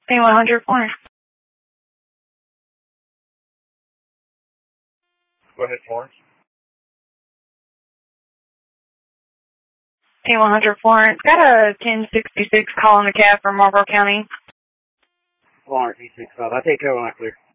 A100 Florence. Go ahead, Florence. A100 Florence. Got a 1066 calling a cab from Marlboro County. Florence, E65. I take care when I clear.